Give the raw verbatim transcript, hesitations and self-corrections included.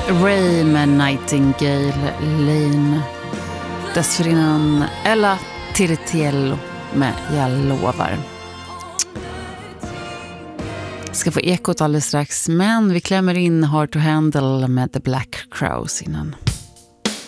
Ray med Nightingale Lane. Dessförinnan Ella Tiritiello med Jag lovar. Ska få ekot alldeles strax, men vi klämmer in Hard to Handle med The Black Crowes innan.